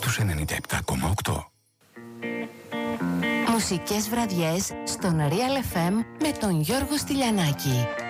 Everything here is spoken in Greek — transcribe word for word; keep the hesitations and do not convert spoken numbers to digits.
στους ενενήντα επτά κόμμα οκτώ. Μουσικές βραδιές στον Real εφ εμ με τον Γιώργο Στυλιανάκη.